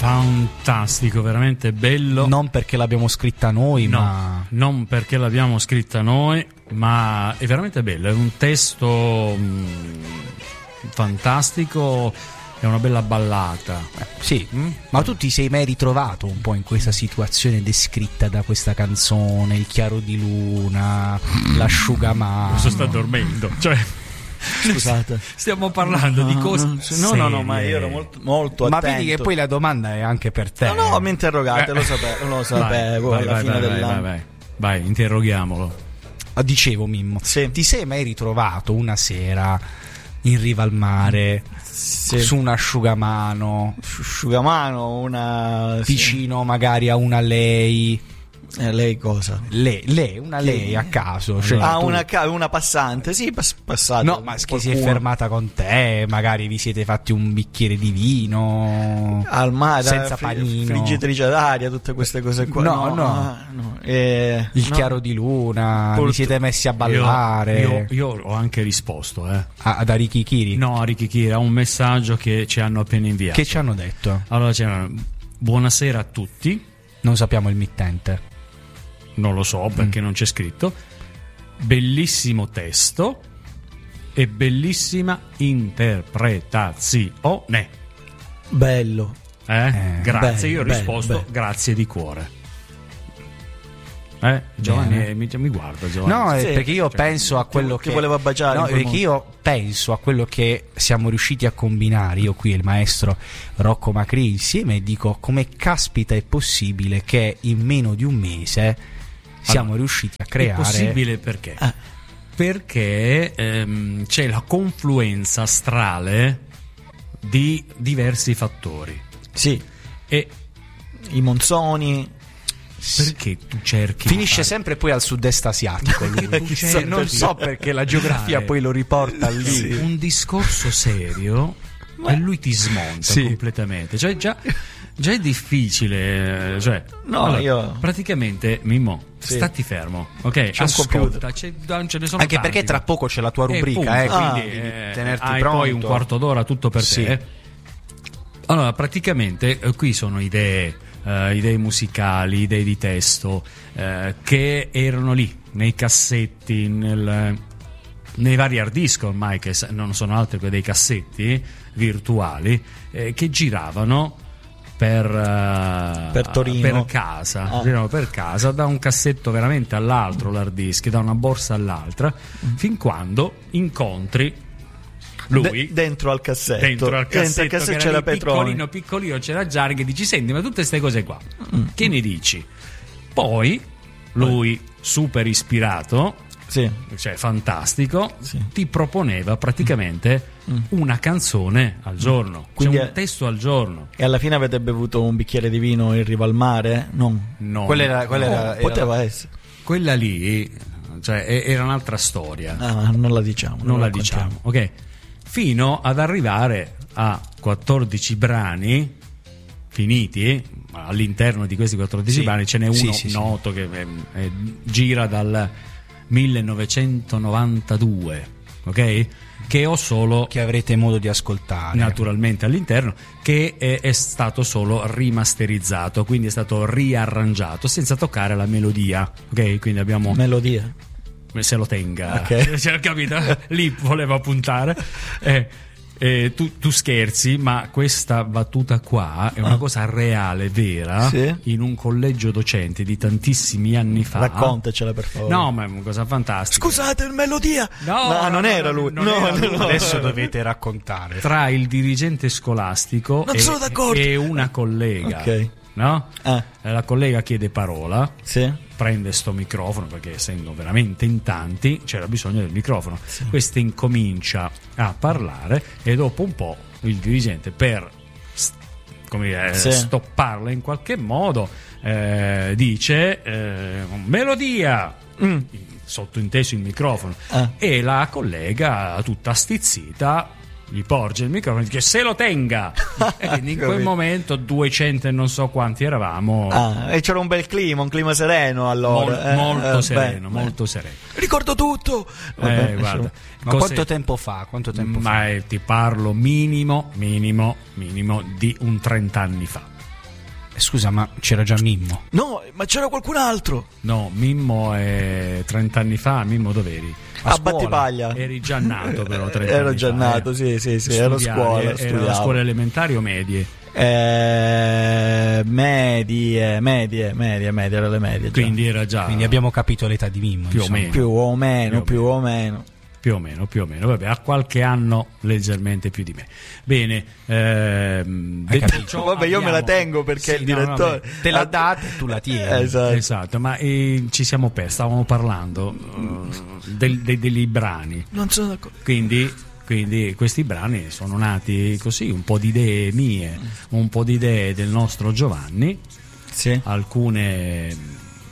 fantastico, veramente bello. Non perché l'abbiamo scritta noi, ma non perché l'abbiamo scritta noi, ma è veramente bello. È un testo fantastico, è una bella ballata. Sì, ma tu ti sei mai ritrovato un po' in questa situazione descritta da questa canzone? Il chiaro di luna, l'asciugamano. Sto dormendo, cioè. Scusate, stiamo parlando di cose no, ma io ero molto attento. Ma vedi che poi la domanda è anche per te. No, mi interrogate, lo sapevo vai, alla fine dell'anno. Vai, interroghiamolo. Dicevo, Mimmo, sì. Ti sei mai ritrovato una sera in riva al mare, sì, su un asciugamano, vicino magari a una lei? Lei cosa? Lei, una lei a caso. Cioè una passante, sì, passata. No, ma che si è fermata con te, magari vi siete fatti un bicchiere di vino al mare, senza panino, friggitrice d'aria, tutte queste cose qua. No. Il chiaro di luna, vi siete messi a ballare. Io ho anche risposto ad Arikikiri. No, Arikikiri, a un messaggio che ci hanno appena inviato. Che ci hanno detto? Allora c'era: buonasera a tutti. Non sappiamo il mittente. Non lo so perché non c'è scritto. Bellissimo testo e bellissima interpretazione. Bello. Grazie, io ho risposto grazie di cuore. Giovanni mi guarda, Giovanni. No, perché io penso a quello che voleva baciare. No, perché io penso a quello che siamo riusciti a combinare io qui e il maestro Rocco Macri insieme, e dico: come caspita è possibile che in meno di un mese siamo riusciti a creare? È possibile perché? Perché c'è la confluenza astrale di diversi fattori. Sì. E i monsoni. Perché tu cerchi? Finisce sempre poi al sud-est asiatico. Non so perché la geografia poi lo riporta lì. Sì. Un discorso serio e lui ti smonta completamente. Cioè già è difficile. Io praticamente, Mimmo, stati fermo, ok? C'è ascolta, un ce ne sono anche tanti, perché tra poco c'è la tua rubrica, quindi tenerti hai pronto. Poi un quarto d'ora tutto per te. Allora, praticamente qui sono idee musicali, idee di testo che erano lì nei cassetti, nei vari hard disk ormai, che non sono altro che dei cassetti virtuali che giravano per Torino, giravano per casa, da un cassetto veramente all'altro, l'hard disk, da una borsa all'altra, fin quando incontri lui dentro al cassetto c'era Petroni, piccolino c'era Gianni, che dici: senti, ma tutte queste cose qua che ne dici? Poi lui, super ispirato, cioè fantastico, ti proponeva praticamente una canzone al giorno, quindi un testo al giorno. E alla fine avete bevuto un bicchiere di vino in riva al mare? No. Quella poteva essere quella lì, cioè era un'altra storia. Non la diciamo, ok, fino ad arrivare a 14 brani finiti. All'interno di questi 14 brani ce n'è uno noto che gira dal 1992, ok? Che ho solo, che avrete modo di ascoltare naturalmente all'interno, che è stato solo rimasterizzato, quindi è stato riarrangiato senza toccare la melodia, ok? Quindi abbiamo melodia, se lo tenga, c'era capito? Lì voleva puntare. Tu scherzi, ma questa battuta qua è una cosa reale, vera, in un collegio docente di tantissimi anni fa. Raccontacela, per favore. No, ma è una cosa fantastica. Scusate, melodia. No, non era lui. No. Adesso dovete raccontare. Tra il dirigente scolastico e una collega. Ok. No? La collega chiede parola, prende sto microfono, perché essendo veramente in tanti c'era bisogno del microfono. Questa incomincia a parlare e dopo un po' il dirigente, per stopparla in qualche modo, dice melodia, sottointeso il microfono, e la collega, tutta stizzita, gli porge il microfono e dice: se lo tenga. E quindi in quel momento 200 e non so quanti eravamo, e c'era un bel clima, un clima sereno, allora molto sereno, molto sereno. Ricordo tutto. Guarda, ma quanto tempo fa? Ti parlo minimo di un 30 anni fa. Scusa, ma c'era già Mimmo? No, ma c'era qualcun altro. No, Mimmo è 30 anni fa. Mimmo dov'eri? A Battipaglia. Eri già nato però 30 Ero anni già fa, nato, sì, ero a scuola. Era studiavo. scuole elementari o medie? Medie, erano le medie. Già. Quindi era già. Quindi abbiamo capito l'età di Mimmo. Più o insomma. meno. Più o meno. Più o meno, vabbè, ha qualche anno leggermente più di me. Bene, detto ciò, vabbè, io me la tengo perché sì, il direttore Te l'ha data e tu la tieni. Esatto, ma ci siamo persi, stavamo parlando dei brani. Non sono d'accordo. Quindi questi brani sono nati così, un po' di idee mie, un po' di idee del nostro Giovanni, Sì. alcune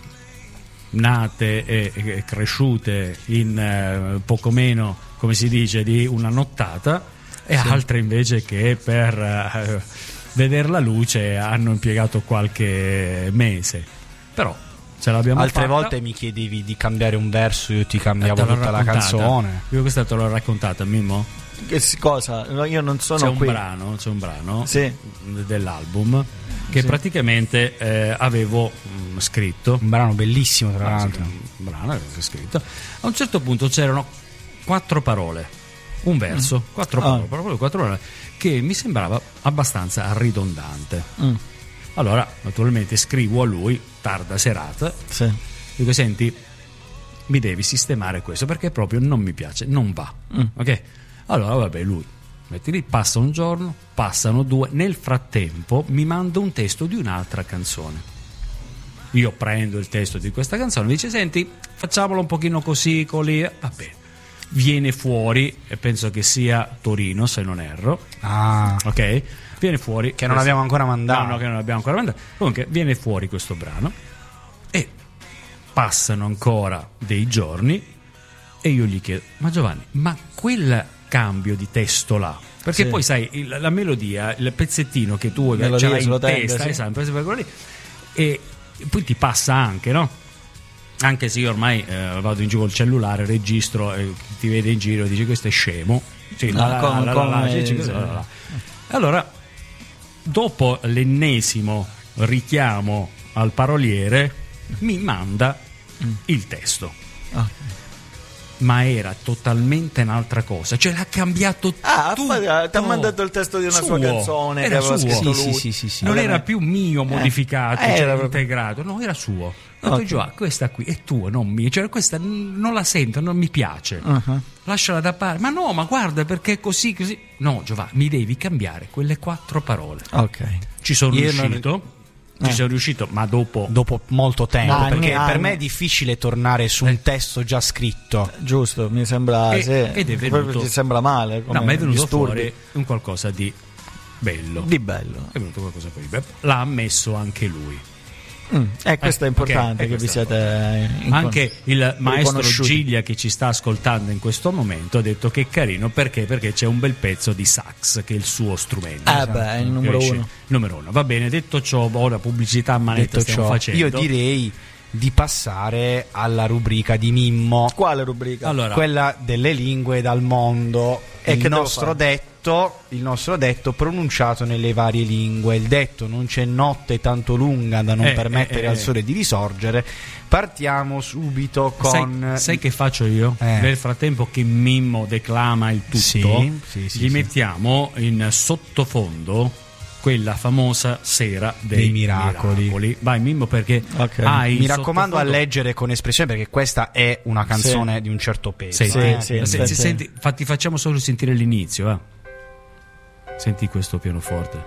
nate e cresciute in poco meno, come si dice, di una nottata, e altre invece che per vedere la luce hanno impiegato qualche mese, però ce l'abbiamo Altre fatta. volte mi chiedevi di cambiare un verso, io ti Te cambiavo l'ho tutta la raccontata. canzone. Io questa te l'ho raccontata, Mimmo? Che cosa? No, io non sono C'è un qui. brano Sì. dell'album che praticamente avevo scritto. Un brano bellissimo, tra l'altro. Un brano avevo scritto. A un certo punto c'erano 4 parole, un verso, 4 parole che mi sembrava abbastanza ridondante. Allora, naturalmente scrivo a lui, tarda serata, Sì. dico: senti, mi devi sistemare questo perché proprio non mi piace, non va. Ok? Allora, vabbè, lui metti lì, passa un giorno, passano 2, nel frattempo mi manda un testo di un'altra canzone. Io prendo il testo di questa canzone, mi dice: senti, facciamolo un pochino così, così, va bene. Viene fuori, e penso che sia Torino, se non erro. Ok? Viene fuori, Che non abbiamo ancora mandato. No, che non abbiamo ancora mandato. Comunque viene fuori questo brano e passano ancora dei giorni e io gli chiedo: ma Giovanni, ma quel cambio di testo là, perché Sì. poi sai la melodia, il pezzettino che tu Melodia ce l'hai sulla in tenda, testa, sì. è sempre quello lì, e poi ti passa anche, no? Anche se io ormai vado in giù col cellulare, registro, ti vede in giro e dici: questo è scemo. Sì, Allora, dopo l'ennesimo richiamo al paroliere, mi manda il testo. Ma era totalmente un'altra cosa, cioè l'ha cambiato tutto. Ti ha mandato il testo di una sua canzone era che aveva suo. scritto Sì, lui. sì. Non era più mio modificato, cioè era proprio- integrato, no, era suo. Ho detto: Giovanni, questa qui è tua, non mia, cioè questa non la sento, non mi piace. Lasciala da parte. Ma no, ma guarda, perché è così. No, Giovanni, mi devi cambiare quelle 4 parole. Ok. Ci sono Io riuscito. Ci sono riuscito, ma dopo molto tempo, Anni, perché per anni. me è difficile tornare su un testo già scritto. Giusto, mi sembra ed è venuto, proprio ti sembra male, come no, ma è venuto disturbi. fuori un qualcosa di bello. Di bello. È venuto qualcosa di bello. L'ha ammesso anche lui. Questo è importante, ok, che vi questa è siete Anche il maestro riconosciuti. Giglia, che ci sta ascoltando in questo momento, ha detto che è carino perché c'è un bel pezzo di sax, che è il suo strumento. È il numero Capisci? 1. Numero 1. Va bene, detto ciò, ora pubblicità a manetta Detto stiamo ciò, facendo. io direi di passare alla rubrica di Mimmo, Quale rubrica? Allora, quella delle lingue dal mondo. E il che devo nostro fare? detto pronunciato nelle varie lingue. Il detto: non c'è notte tanto lunga da non permettere al sole di risorgere. Partiamo subito con sai che faccio io? Nel frattempo che Mimmo declama il tutto, sì, mettiamo in sottofondo quella famosa Sera dei Miracoli. Vai Mimmo, perché hai mi raccomando a sottofondo... leggere con espressione, perché questa è una canzone di un certo peso. Senti, infatti facciamo solo sentire l'inizio, va. Senti questo pianoforte.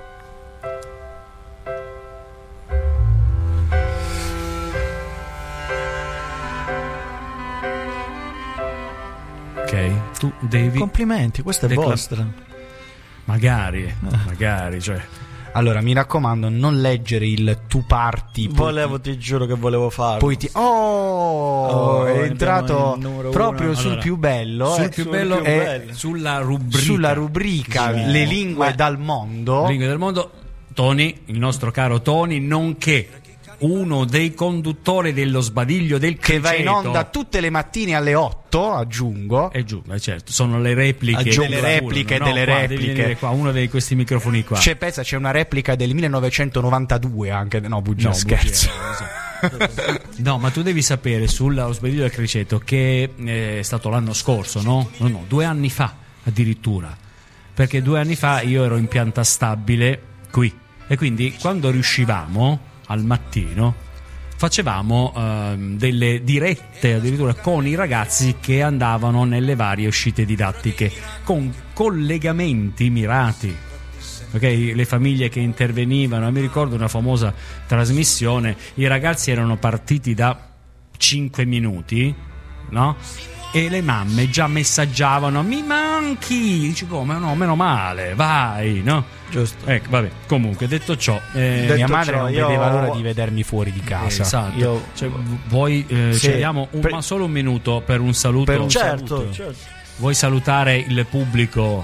Ok, tu devi... Complimenti, questa è vostra. Magari, cioè... Allora, mi raccomando, non leggere il tu parti. Ti giuro che volevo farlo. Poi è entrato proprio sul più bello. Sul più bello è sulla rubrica Le lingue dal mondo. Lingue del mondo. Tony, il nostro caro Tony, nonché uno dei conduttori dello Sbadiglio del che Criceto, va in onda tutte le mattine alle 8, aggiungo. Certo, sono le repliche Delle repliche, no, delle qua, repliche. devi venire qua, uno di questi microfoni qua. C'è una replica del 1992 anche, no, bugia, scherzo. No, ma tu devi sapere sullo Sbadiglio del Criceto che è stato l'anno scorso, no, 2 anni fa addirittura, perché 2 anni fa io ero in pianta stabile qui e quindi quando riuscivamo al mattino facevamo delle dirette addirittura con i ragazzi che andavano nelle varie uscite didattiche con collegamenti mirati. Okay, le famiglie che intervenivano. Mi ricordo una famosa trasmissione, i ragazzi erano partiti da 5 minuti, no? E le mamme già messaggiavano: mi manchi. Dici come? No, meno male, vai, no? Giusto. Ecco, vabbè. Comunque, detto ciò, mia madre ciò, non io- vedeva l'ora di vedermi fuori di casa. esatto. Vuoi Sì. ci abbiamo solo un minuto per un saluto? Per un Certo. Vuoi salutare il pubblico?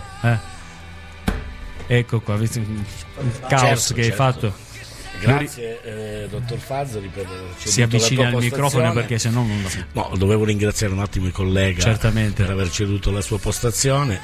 Ecco qua, visto il caos che hai fatto. Grazie dottor Fazzari per Si avvicina al microfono perché sennò non lo No, dovevo ringraziare un attimo il collega Certamente. per aver ceduto la sua postazione.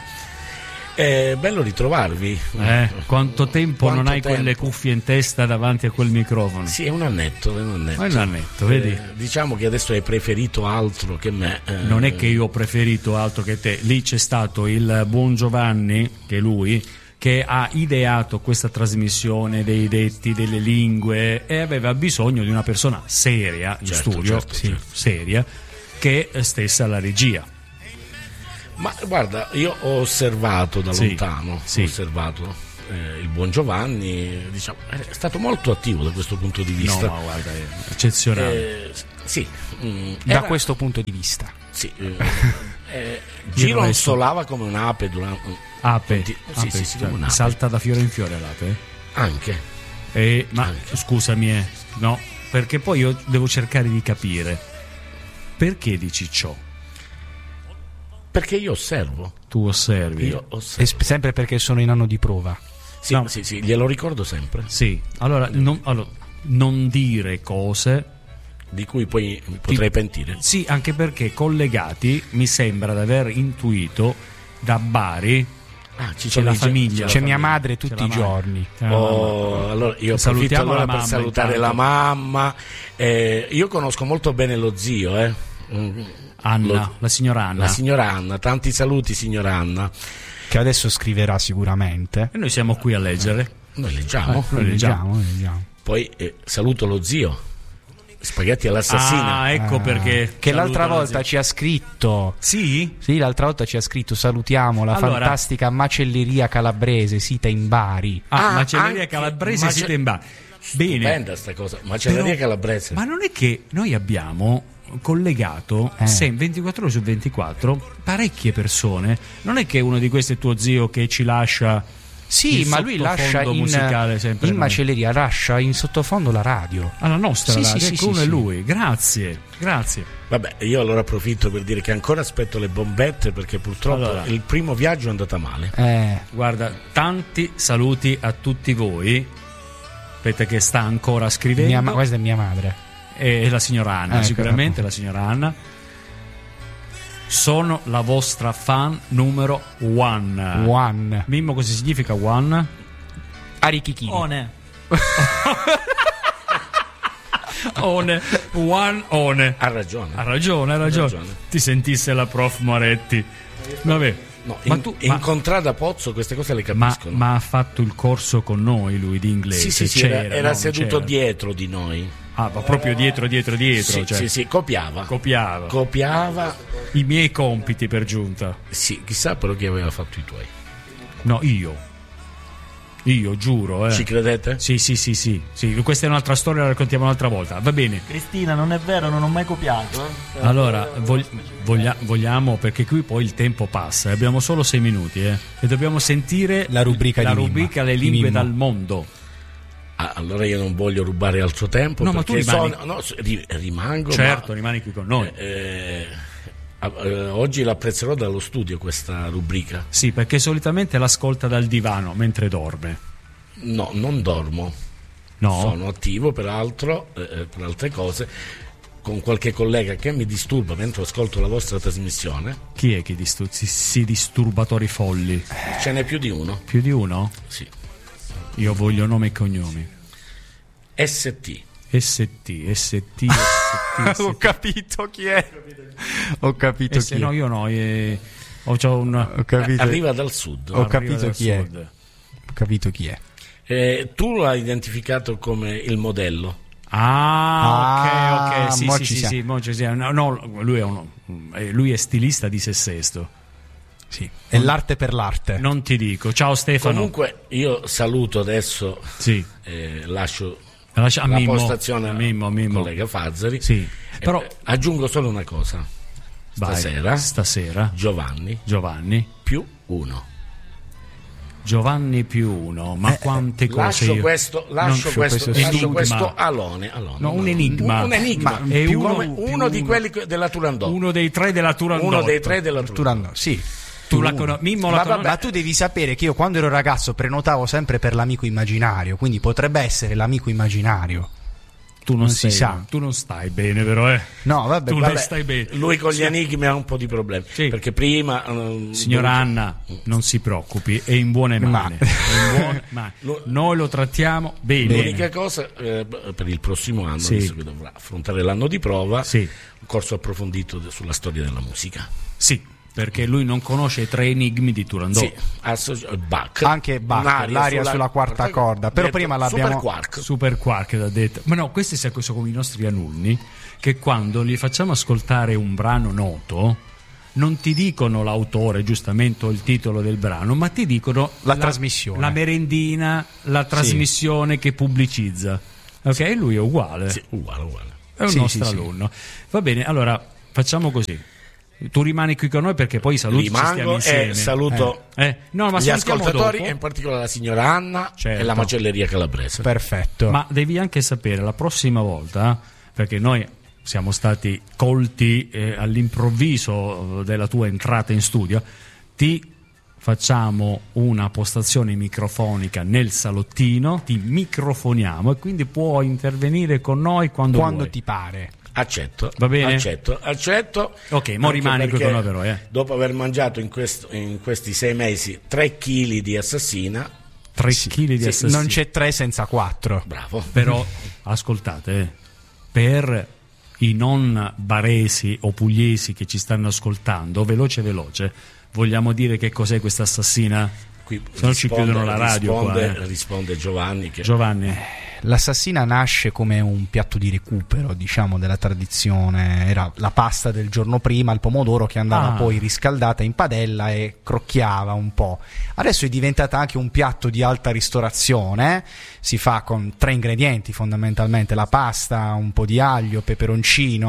È bello ritrovarvi. Quanto tempo Quanto non hai tempo? quelle cuffie in testa davanti a quel microfono? Sì, è un annetto. Ma è un annetto, vedi? Diciamo che adesso hai preferito altro che me. Non è che io ho preferito altro che te. Lì c'è stato il buon Giovanni, che è lui, che ha ideato questa trasmissione dei detti, delle lingue, e aveva bisogno di una persona seria in Certo, studio, certo, sì, certo. seria, che stesse alla regia. Ma guarda, io ho osservato da Sì, lontano, sì. ho osservato il buon Giovanni, diciamo, è stato molto attivo da questo punto di No, vista. ma guarda, è eccezionale. Sì, Da era- questo punto di vista. sì, gironzolava come un'ape durante Ape, sì, ape, sì, cioè, come un'ape. salta da fiore in fiore l'ape. Anche. Ma Anche. scusami, no, perché poi io devo cercare di capire perché dici ciò. Perché io osservo. Tu osservi. Io osservo. Sempre perché sono in anno di prova. Sì, No. sì, sì, glielo ricordo sempre. Sì, allora non dire cose. Di cui poi mi potrei pentire. Sì, anche perché collegati mi sembra di aver intuito da Bari Ah, ci c'è la famiglia. C'è mia madre C'è tutti la i mamma. giorni. C'è la mamma. Allora io approfitto Salutiamo allora la per mamma, salutare intanto. la mamma. Io conosco molto bene lo zio, Anna, la signora Anna. la signora Anna. Tanti saluti, signora Anna. Che adesso scriverà sicuramente. E noi siamo qui a leggere. Noi leggiamo. Noi leggiamo. leggiamo. Poi saluto lo zio. Spaghetti all'assassina. Ah, ecco perché. Che l'altra Saluto la volta ci ha scritto. Sì? Sì, l'altra volta ci ha scritto: salutiamo la Allora. fantastica macelleria calabrese, sita in Bari. Macelleria anche calabrese siete in Bari. Bene. Stupenda sta cosa. Macelleria Però- calabrese. Ma non è che noi abbiamo collegato 24 ore su 24 parecchie persone. Non è che uno di questi è tuo zio che ci lascia. Sì, il ma lui lascia sottofondo musicale sempre in noi. macelleria, lascia in sottofondo la radio. Alla nostra Sì, radio, sì, ecco, sì, uno sì, è sì. lui. Grazie. Vabbè, io allora approfitto per dire che ancora aspetto le bombette perché purtroppo Allora. il primo viaggio è andata male. Guarda, tanti saluti a tutti voi. Aspetta che sta ancora scrivendo. Questa è mia madre. E la signora Anna, Ecco. sicuramente la signora Anna. Sono la vostra fan numero one. One. Mimmo, cosa significa one? Arichichini. One. One. One one. Ha ragione. Ha ragione. ragione. Ti sentisse la prof Moretti. Vabbè. No, Ma tu- ma- incontrata a Pozzo queste cose le capiscono. Ma ha fatto il corso con noi lui di inglese? sì, C'era, era no, seduto c'era. dietro di noi. Ah, ma proprio dietro. Sì, Cioè, sì, copiava. copiava i miei compiti per giunta. Sì, chissà però chi aveva fatto i tuoi. No, io giuro, Ci credete? Sì, questa è un'altra storia, la raccontiamo un'altra volta. Va bene. Cristina, non è vero, non ho mai copiato. Allora, vogliamo, perché qui poi il tempo passa, abbiamo solo 6 minuti, e dobbiamo sentire La rubrica di rubrica Le Mimmo. lingue Di Mimmo. dal mondo. Ah, allora io non voglio rubare altro tempo. No, ma tu perché rimani. rimango. Certo, ma, rimani qui con noi. oggi l'apprezzerò dallo studio questa rubrica. Sì, perché solitamente l'ascolta dal divano mentre dorme. No, non dormo. No. Sono attivo peraltro per altre cose, con qualche collega che mi disturba mentre ascolto la vostra trasmissione. Chi è che si disturbatori folli? Ce n'è più di uno. Più di uno? Sì. Io voglio nome e cognomi. ST. ST. Ho capito chi è. Ho capito chi se è. no io no. C'ho Ho capito. Arriva dal sud. Ho capito dal chi è. sud. Ho capito chi è. Tu l'hai identificato come il modello. Ok, mo sì, ci sì, siamo. sì, sì. No, lui è stilista di se stesso. Sì. È l'arte per l'arte. Non ti dico. Ciao Stefano. Comunque io saluto adesso, Sì. lascio A la Mimmo. postazione al Mimmo. collega Fazzari. Sì. Però Aggiungo solo una cosa. vai, stasera Giovanni più uno. Giovanni più uno, ma quante cose Lascio questo alone. No, un enigma. Un enigma. Ma è uno di quelli della Turandot. Uno dei tre della Turandot. Turandot, sì. Tu Mimmo la conosci? Ma tu devi sapere che io quando ero ragazzo prenotavo sempre per l'amico immaginario, quindi potrebbe essere l'amico immaginario. Tu non si sa. Tu non stai bene, però, No, vabbè, tu stai bene. Lui con gli enigmi ha un po' di problemi. Sì. Perché prima. Signora Anna, non si preoccupi, è in buone mani. Noi lo trattiamo bene. L'unica cosa, per il prossimo anno, Sì. visto che dovrà affrontare l'anno di prova, Sì. un corso approfondito sulla storia della musica. Sì, perché lui non conosce i tre enigmi di Turandot. Sì, Bach. Anche Bach, l'aria sulla quarta corda. Però prima l'abbiamo. Super Quark l'ha detto. Ma no, questi sono come i nostri alunni, che quando gli facciamo ascoltare un brano noto non ti dicono l'autore giustamente o il titolo del brano, ma ti dicono la trasmissione, la merendina, la trasmissione che pubblicizza. Ok, sì. Lui è uguale. Sì, uguale. È un nostro alunno. Va bene, allora facciamo così. Tu rimani qui con noi perché poi saluti, ci stiamo insieme. E saluto no, ma gli ascoltatori dopo. e in particolare la signora Anna, certo, e la macelleria calabrese. Perfetto. Ma devi anche sapere la prossima volta, perché noi siamo stati colti all'improvviso della tua entrata in studio, ti facciamo una postazione microfonica nel salottino, ti microfoniamo e quindi puoi intervenire con noi quando vuoi. ti pare. Accetto. Va bene? Accetto. Ok, mo rimani qui con noi però, dopo aver mangiato in questi 6 mesi 3 kg di assassina. 3 kg di assassina. Non c'è 3 senza 4. Bravo. Però ascoltate, per i non baresi o pugliesi che ci stanno ascoltando, veloce, vogliamo dire che cos'è questa assassina? Qui se no ci chiudono la radio. Risponde Giovanni. Giovanni. L'assassina nasce come un piatto di recupero, diciamo, della tradizione. Era la pasta del giorno prima, il pomodoro che andava poi riscaldata in padella e crocchiava un po'. Adesso è diventata anche un piatto di alta ristorazione. Si fa con 3 ingredienti fondamentalmente: la pasta, un po' di aglio, peperoncino,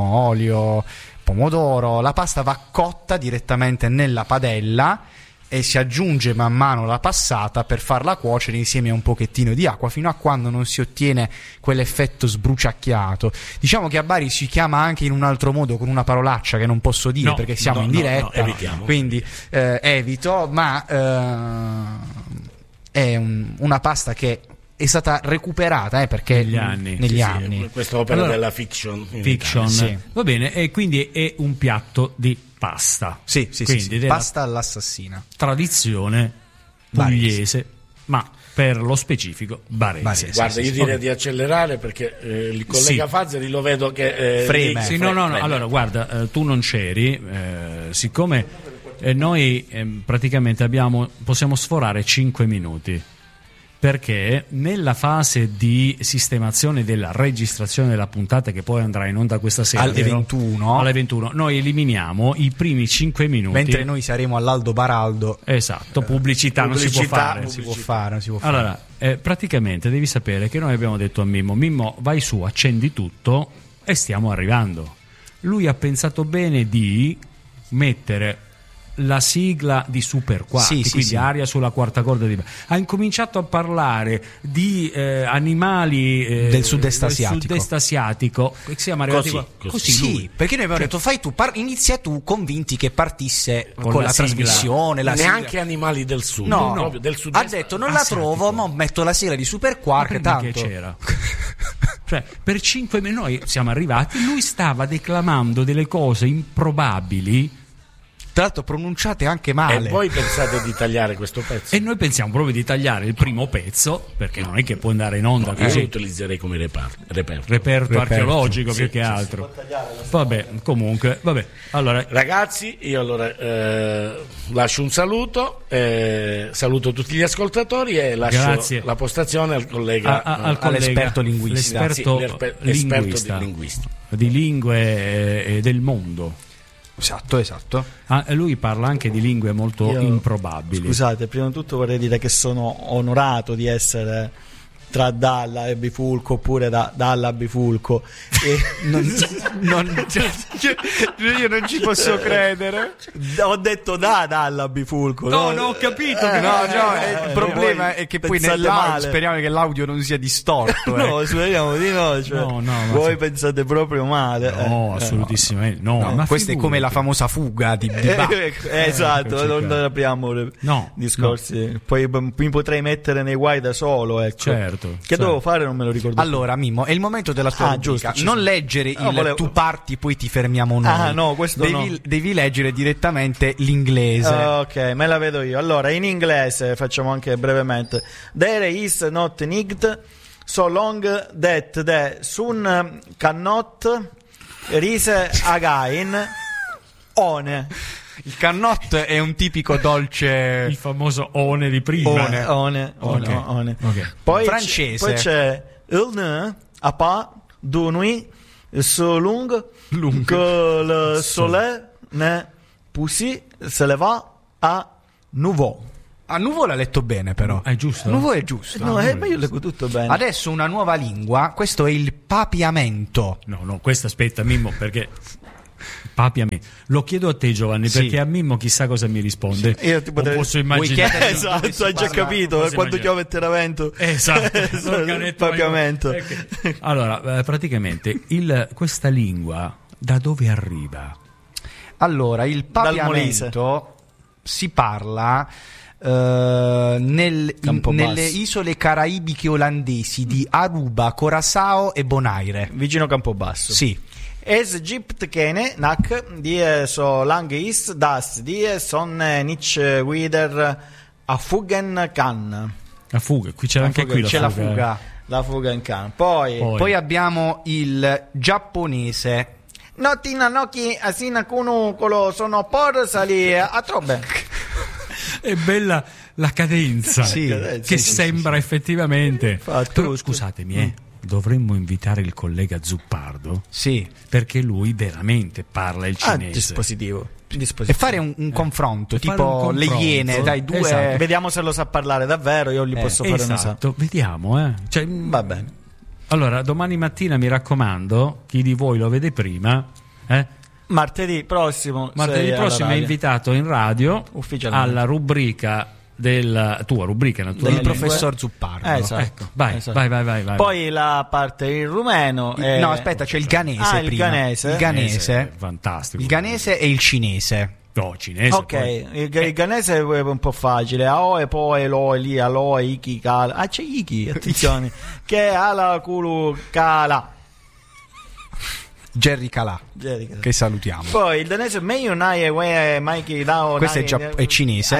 olio, pomodoro. La pasta va cotta direttamente nella padella e si aggiunge man mano la passata per farla cuocere insieme a un pochettino di acqua fino a quando non si ottiene quell'effetto sbruciacchiato. Diciamo che a Bari si chiama anche in un altro modo, con una parolaccia che non posso dire perché siamo in diretta, evitiamo. Quindi evito, ma è una pasta che è stata recuperata perché negli anni. Questa opera della fiction. Sì. Va bene, e quindi è un piatto di pasta. Sì. Pasta all'assassina. Tradizione pugliese, ma per lo specifico barese. Guarda, io direi di accelerare perché il collega Fazzari lo vedo che freme. No. Allora, guarda, tu non c'eri, siccome noi praticamente possiamo sforare 5 minuti. Perché nella fase di sistemazione della registrazione della puntata, che poi andrà in onda questa sera alle 21, noi eliminiamo i primi 5 minuti, mentre noi saremo all'Aldo Baraldo. Esatto, pubblicità non si può fare. Non si può fare. Allora, praticamente devi sapere che noi abbiamo detto a Mimmo, vai su, accendi tutto e stiamo arrivando. Lui ha pensato bene di mettere la sigla di Super Quarti, Sì, quindi sì. aria sulla quarta corda ha incominciato a parlare di animali Del sud-est asiatico. sud-est asiatico, e siamo arrivati così Sì, lui. perché noi abbiamo detto fai tu, inizia tu, convinti che partisse Con con la la sigla. trasmissione, la Neanche sigla. animali del sud, No, proprio del ha sud-est detto non la asiatico. trovo, ma metto la sigla di Super Quark, Prima tanto che c'era. Cioè, per 5 minuti noi siamo arrivati, lui stava declamando delle cose improbabili tra l'altro pronunciate anche E male. voi pensate di tagliare questo pezzo? e noi pensiamo proprio di tagliare il primo pezzo, perché non è che può andare in onda Io lo così. utilizzerei come reperto. Reperto archeologico Sì, più che sì, altro. Vabbè, comunque, vabbè. Allora, Ragazzi, io allora lascio un saluto, saluto tutti gli ascoltatori e lascio Grazie. la postazione al collega, al all'esperto linguista. l'esperto esperto linguista di linguista. di lingue e del mondo. Esatto. Lui parla anche di lingue molto Io- improbabili. Scusate, prima di tutto vorrei dire che sono onorato di essere tra Dalla e Bifulco, oppure da Dalla a Bifulco. E Io non ci posso credere. ho detto Dalla a Bifulco. No, ho capito. Il problema è che poi pensate nell'audio male. speriamo che l'audio non sia distorto. No, speriamo di no. Cioè, No, ma voi sì. pensate proprio male. No, assolutissimamente. No, No, ma questa è come la famosa fuga di Bach. Esatto, Eccoci non qua. apriamo No, discorsi. Poi mi potrei mettere nei guai da solo. Ecco. Certo, Che certo. dovevo fare? Non me lo ricordo. Allora, Mimmo, è il momento della tua rubrica. giusto, ci Non sono. leggere No, il volevo- tu parti, poi ti fermiamo noi. Ah, no, questo devi leggere direttamente l'inglese. Ok, me la vedo io. Allora, in inglese facciamo anche brevemente. There is not need so long that the sun cannot rise again on. Il cannot è un tipico dolce. il famoso one di prima. One. Ok. Poi Francese. Poi c'è il ne a pas de nuit so long que le soleil ne pousse se leva a nouveau. A Nuvo l'ha letto bene, però. È giusto? Nuvo è giusto. No, ma io leggo tutto bene. Adesso una nuova lingua. Questo è il papiamento. No, questo aspetta, Mimmo, perché papi a me. Lo chiedo a te, Giovanni, Sì. perché a Mimmo chissà cosa mi risponde. Io ti potrei- Non posso Vuoi immaginare. chiedere- Esatto, hai già parla- capito posso quando immaginare. piove il terramento. Esatto, l'organetto papiamento. Allora, praticamente questa lingua da dove arriva? Allora, il Dal Molise. papiamento si parla Campobasso. nelle isole caraibiche olandesi di Aruba, Curaçao e Bonaire. Vicino Campobasso. Sì. Es gibt keine Nack, die so lang ist, dass die Sonne nicht wieder affugen kann. La fuga, qui c'è anche fuga, qui la C'è fuga. la fuga. La fuga in can. Poi Poi abbiamo il giapponese. Notina Noki Asina Kunu Kolo sono por sali a trobbe. È bella la cadenza, Sì, che sembra effettivamente. Infatti. Però scusatemi, dovremmo invitare il collega Zuppardo, Sì. perché lui veramente parla il cinese. Dispositivo. E fare un confronto, E fare tipo un confronto. le Iene, dai, due. Esatto. Vediamo se lo sa parlare davvero, io gli posso fare una sa. Esatto, vediamo. Cioè, Va bene. allora, domani mattina mi raccomando, chi di voi lo vede prima, Martedì prossimo martedì sei alla prossimo è radio. invitato in radio Ufficialmente. alla rubrica della tua rubrica Del naturalmente. professor Zuppardo. Esatto. Ecco, vai, Esatto. vai. Poi la parte in rumeno. e- No, aspetta, c'è il ghanese Ah, il prima. ghanese? Il ghanese. Fantastico. Il ghanese e il cinese. No, cinese. Ok, poi. il ghanese è un po' facile. Aoe, poi, loi, lì, aloe, iki, kala. Ah, c'è iki, attenzione. Che ala, kulu, kala. Jerry Calà, Jerica. che salutiamo. Poi il danese meglio nai e Mikey Dao. Questo è cinese.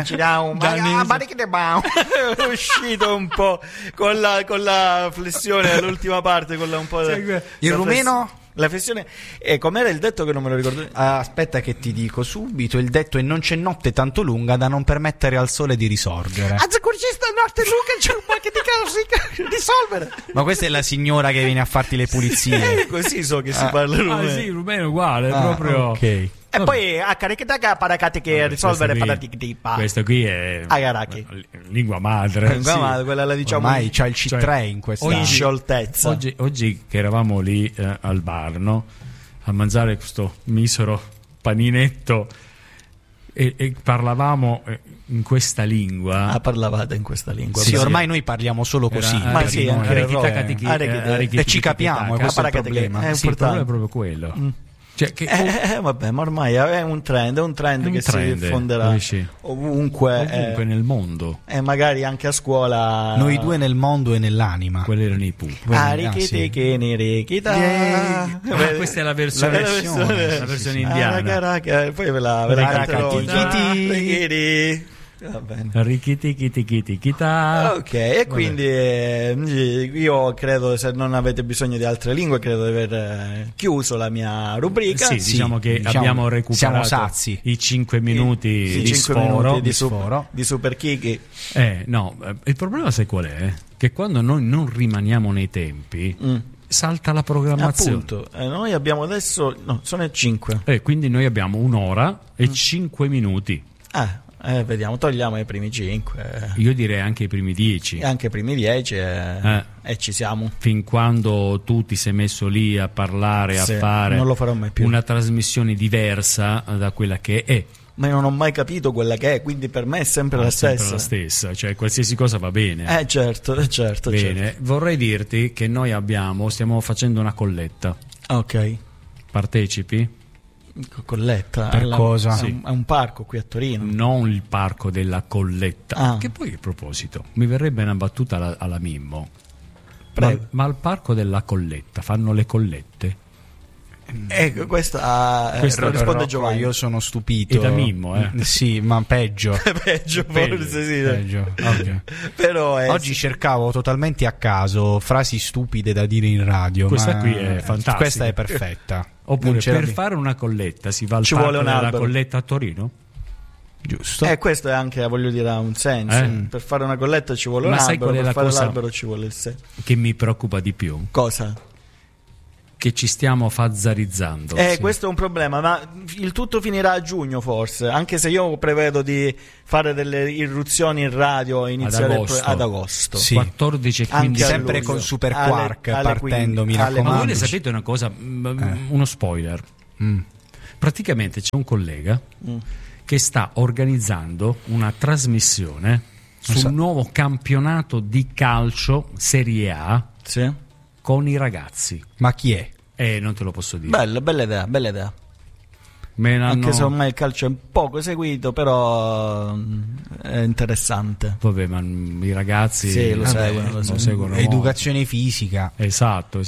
È uscito un po' con la flessione all'ultima parte, con un po'. Il rumeno? La flessione. E com'era il detto che non me lo ricordo? Aspetta che ti dico subito. Il detto è: non c'è notte tanto lunga da non permettere al sole di risorgere. Azzecurcista notte lunga c'è un po' che ti risolvere. Ma questa è la signora che viene a farti le pulizie. Così so che si parla rumeno. Ah, sì, il rumeno è uguale, proprio. Ok. E poi a caricata paracate che risolvere paradigma. Questo qui è Agaraki. lingua madre. Sì. Ma quella la diciamo Ormai c'ha il C3 Cioè, in questa. in scioltezza. Oggi che eravamo lì al bar, no? A mangiare questo misero paninetto, e parlavamo in questa lingua. Parlavate in questa lingua. Sì, ormai noi parliamo solo così. Ma sì, e ci capiamo, questo è il problema. Sì, il problema è proprio quello. Cioè, vabbè, ma ormai è un trend che si diffonderà ovunque nel mondo. E magari anche a scuola. Noi due nel mondo e nell'anima. Quelli erano i pupi. Questa è la versione indiana. Poi ve la canterò. Va bene. Ok, e quindi io credo, se non avete bisogno di altre lingue, credo di aver chiuso la mia rubrica. Sì, diciamo che abbiamo recuperato siamo sazi. I 5 minuti di sforo di Super Kiki. No, il problema sai qual è? Che quando noi non rimaniamo nei tempi salta la programmazione. Appunto, noi abbiamo adesso sono 5. Quindi noi abbiamo un'ora e 5 minuti. Vediamo, togliamo i primi 5. Io direi anche i primi 10. Anche i primi 10 e ci siamo. Fin quando tu ti sei messo lì a parlare, a fare non lo farò mai più. Una trasmissione diversa da quella che è. Ma io non ho mai capito quella che è, quindi per me è sempre la stessa. Sempre la stessa, cioè qualsiasi cosa va bene. Certo. Bene, certo. Vorrei dirti che noi stiamo facendo una colletta. Ok. Partecipi? Colletta per cosa? È un parco qui a Torino, non il parco della Colletta. Che poi, a proposito, mi verrebbe una battuta alla Mimmo. Ma al parco della Colletta fanno le collette? Questa risponde Giovanni. Io sono stupito. E da Mimmo, Sì, ma peggio. Peggio. Peggio. Okay. Però oggi cercavo totalmente a caso frasi stupide da dire in radio. Questa qui è fantastica. Questa è perfetta. Oppure per fare una colletta si va al parco della Colletta a Torino? Giusto. Questo è anche, voglio dire, ha un senso. Per fare una colletta ci vuole un albero, per fare l'albero ci vuole il sé. Che mi preoccupa di più. Cosa? Che ci stiamo fazzarizzando. Questo è un problema, ma il tutto finirà a giugno forse, anche se io prevedo di fare delle irruzioni in radio e iniziare ad agosto. Sì. 14 e 15 sempre con Super Quark partendo, mi raccomando. Ma voi ne sapete una cosa, uno spoiler. Praticamente c'è un collega che sta organizzando una trasmissione sul nuovo campionato di calcio Serie A. Sì. Con i ragazzi. Ma chi è? Non te lo posso dire. Bella idea. Anche se ormai il calcio è poco seguito, però è interessante. Vabbè, ma i ragazzi lo seguono. Educazione fisica. Esatto.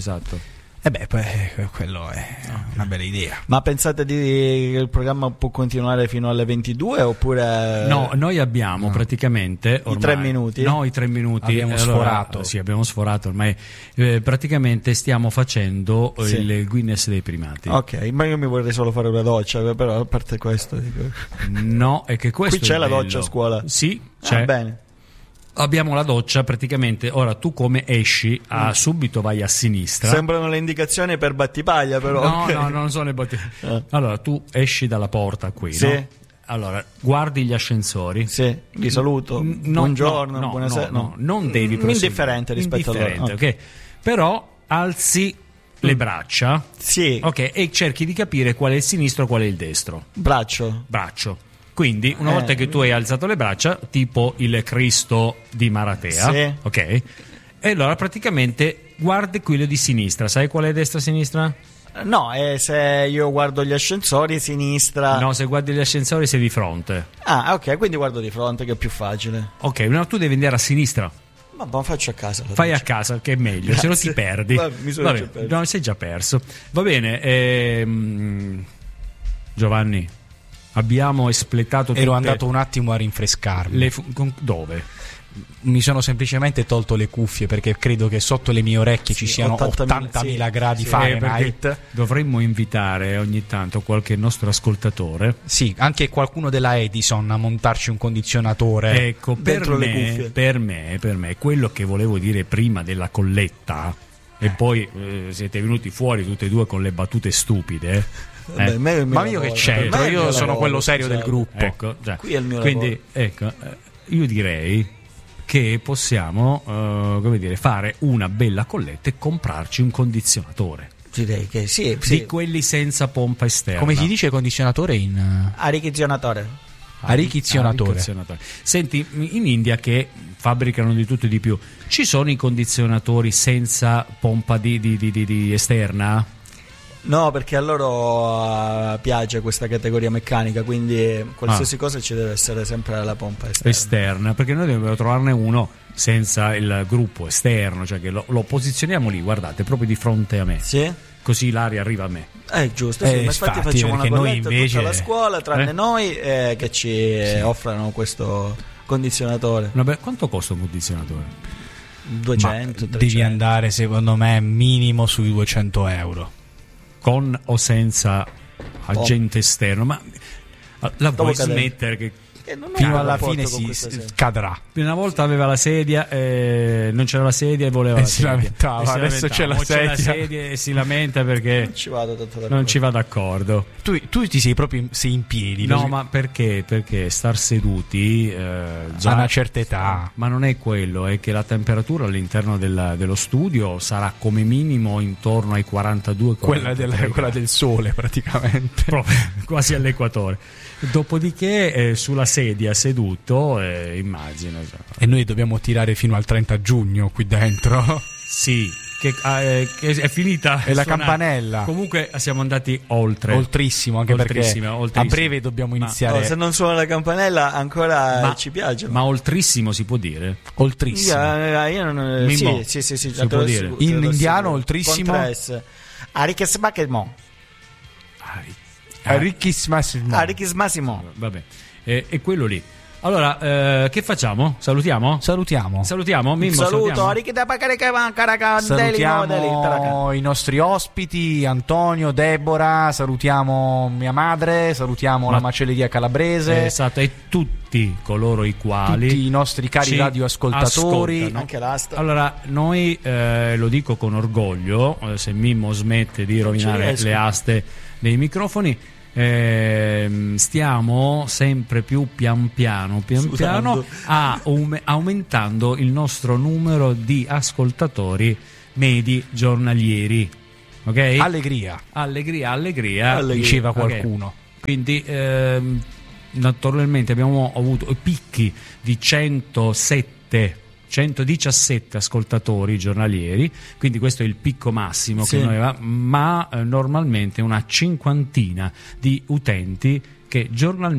Quello è una bella idea. Ma pensate che il programma può continuare fino alle 22 oppure? No, noi abbiamo praticamente ormai, i 3 minuti. No, i 3 minuti abbiamo sforato. Sì, abbiamo sforato ormai. Praticamente stiamo facendo il Guinness dei primati. Ok, ma io mi vorrei solo fare una doccia, però a parte questo dico. No, è che questo qui c'è è la bello. doccia a scuola. Sì, c'è. Bene. Abbiamo la doccia, praticamente ora tu come esci subito vai a sinistra. Sembrano le indicazioni per battipaglia, però. No, non sono le battipaglie. Allora tu esci dalla porta qui, sì. No? Allora guardi gli ascensori. Sì, li saluto. Buongiorno, buonasera. No, non devi proseguire. Indifferente rispetto a loro. Ok. Però alzi le braccia. Sì. Ok, e cerchi di capire qual è il sinistro e qual è il destro. Braccio. Quindi, una volta che tu hai alzato le braccia, tipo il Cristo di Maratea, sì. Ok? E allora praticamente guardi quello di sinistra. Sai qual è destra e sinistra? No, se io guardo gli ascensori, sinistra. No, se guardi gli ascensori sei di fronte. Ok, quindi guardo di fronte, che è più facile. Ok, no, tu devi andare a sinistra. Ma faccio a casa. Fai a casa, che è meglio, Grazie. se no ti perdi. Mi sono già perso. No, sei già perso. Va bene, Giovanni. Abbiamo espletato Ero andato un attimo a rinfrescarmi. Dove? Mi sono semplicemente tolto le cuffie perché credo che sotto le mie orecchie ci siano 80.000 gradi Fahrenheit. Dovremmo invitare ogni tanto qualche nostro ascoltatore. Sì, anche qualcuno della Edison a montarci un condizionatore. Ecco, per me, quello che volevo dire prima della colletta, e poi siete venuti fuori tutte e due con le battute stupide. Ma io che c'entro? Io sono quello serio del gruppo. Ecco, già. Qui è il mio Quindi, ecco, io direi che possiamo fare una bella colletta e comprarci un condizionatore. Direi che sì. di quelli senza pompa esterna. Come si dice condizionatore in Arricchizionatore. arricchizionatore? Senti, in India, che fabbricano di tutto e di più, ci sono i condizionatori senza pompa di esterna? No, perché a loro piace questa categoria meccanica, quindi qualsiasi cosa ci deve essere sempre la pompa esterna. Perché noi dobbiamo trovarne uno senza il gruppo esterno, cioè che lo posizioniamo lì, guardate, proprio di fronte a me. Sì? Così l'aria arriva a me. Giusto, sì, ma infatti facciamo una perché noi colletta invece- tutta la scuola, tranne noi, che ci offrano questo condizionatore. Vabbè, quanto costa un condizionatore? 200, 300. Devi andare, secondo me, minimo sui 200 euro. Con o senza agente esterno? Ma la vuoi cadere. smettere che Non ho Fino un alla rapporto fine con questa serie. cadrà. una volta aveva la sedia, non c'era la sedia e voleva E la si sedia. lamentava, E si adesso c'è la Mo c'è la sedia. sedia e si lamenta perché Non ci vado tanto d'accordo. non ci va d'accordo. Tu ti sei proprio sei in piedi. No, così. ma perché? Perché star seduti già a una certa età. Ma non è quello, è che la temperatura all'interno dello studio sarà come minimo intorno ai 42, Quella 43 quella del sole, praticamente. proprio quasi all'equatore. Dopodiché sulla sedia seduto, immagino. E noi dobbiamo tirare fino al 30 giugno qui dentro. Sì, che è finita. E la suonare. campanella. Comunque siamo andati oltre. Oltrissimo, anche Oltrissimo, perché oltrissimo. a breve dobbiamo Ma- iniziare. Se non suona la campanella ancora Ma- ci piace. Ma oltrissimo si può dire? Oltrissimo. Io non... Mimmo, Sì, si te può lo dire. assicuro, te In lo indiano, assicuro. oltrissimo? Con 3S. Arrichismassimo. Arrichismassimo. Vabbè, è quello lì. Allora, che facciamo? Salutiamo? Salutiamo. Salutiamo? Mimmo, Saluto, salutiamo? Salutiamo i nostri ospiti, Antonio, Deborah, salutiamo mia madre, salutiamo la macelleria calabrese, Esatto, e tutti coloro i quali tutti i nostri cari ci radioascoltatori. ascoltano. Anche l'asta. Allora, noi lo dico con orgoglio, se Mimmo smette di rovinare riesco. le aste dei microfoni, stiamo sempre più pian piano aumentando il nostro numero di ascoltatori medi giornalieri. Ok? Allegria, Allegria, diceva Ok. qualcuno. Quindi naturalmente abbiamo avuto picchi di 117 ascoltatori giornalieri, quindi questo è il picco massimo Sì. che noi avevamo, ma normalmente una cinquantina di utenti che giornalmente